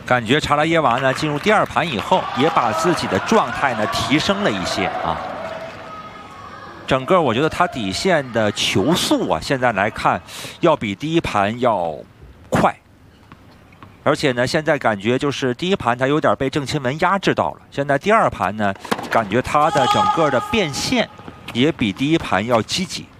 感觉查拉耶娃呢进入第2盘以后，也把自己的状态呢提升了一些啊。整个我觉得他底线的球速啊，现在来看要比第1盘要快。而且呢，现在感觉就是第1盘他有点被郑钦文压制到了，现在第2盘呢，感觉他的整个的变现也比第1盘要积极。